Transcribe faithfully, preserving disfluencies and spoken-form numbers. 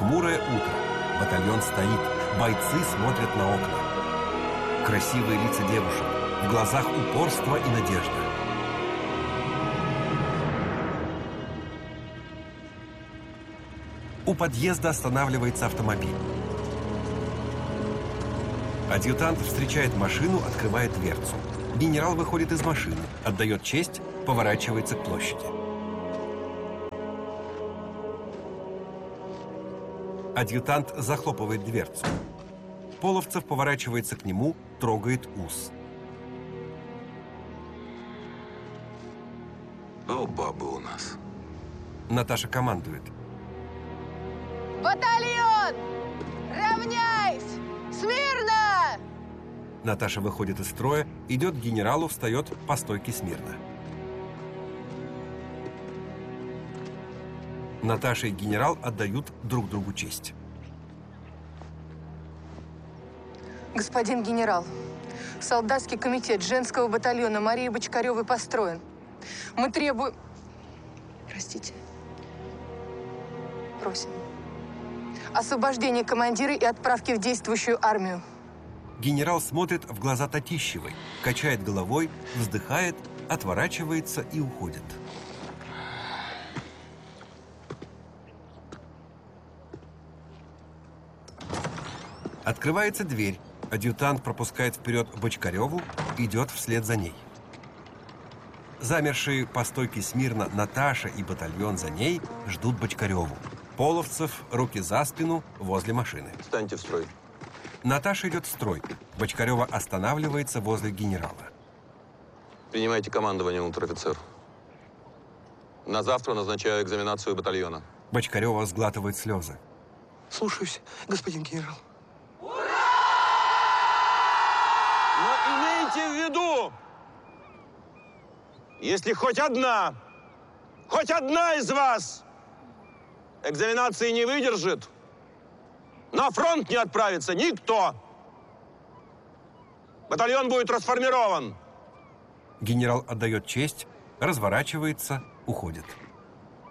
Хмурое утро. Батальон стоит. Бойцы смотрят на окна. Красивые лица девушек. В глазах упорство и надежда. У подъезда останавливается автомобиль. Адъютант встречает машину, открывает дверцу. Генерал выходит из машины, отдает честь, поворачивается к площади. Адъютант захлопывает дверцу. Половцев поворачивается к нему, трогает ус. О, бабы у нас. Наташа командует. Батальон! Равняйсь! Смирно! Наташа выходит из строя, идет к генералу, встает по стойке смирно. Наташа и генерал отдают друг другу честь. Господин генерал, солдатский комитет женского батальона Марии Бочкаревой построен. Мы требуем... Простите. Просим. Освобождение командира и отправки в действующую армию. Генерал смотрит в глаза Татищевой, качает головой, вздыхает, отворачивается и уходит. Открывается дверь. Адъютант пропускает вперед Бочкареву, идет вслед за ней. Замершие по стойке смирно Наташа и батальон за ней ждут Бочкареву. Половцев, руки за спину, возле машины. Встаньте в строй. Наташа идет в строй. Бочкарева останавливается возле генерала. Принимайте командование, унтер-офицер. На завтра назначаю экзаменацию батальона. Бочкарева сглатывает слезы. Слушаюсь, господин генерал. Но имейте в виду, если хоть одна, хоть одна из вас экзаменации не выдержит, на фронт не отправится никто. Батальон будет расформирован. Генерал отдает честь, разворачивается, уходит.